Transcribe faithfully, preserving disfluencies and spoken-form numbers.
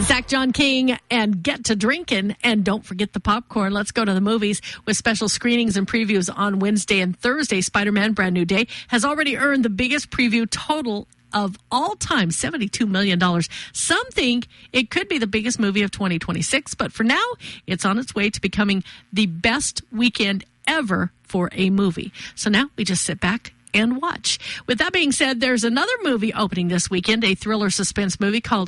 Zach John King and Get to Drinkin', and don't forget the popcorn. Let's go to the movies with special screenings and previews on Wednesday and Thursday. Spider-Man Brand New Day has already earned the biggest preview total of all time, seventy-two million dollars. Some think it could be the biggest movie of twenty twenty-six, but for now, it's on its way to becoming the best weekend ever for a movie. So now we just sit back and watch. With that being said, there's another movie opening this weekend, a thriller suspense movie called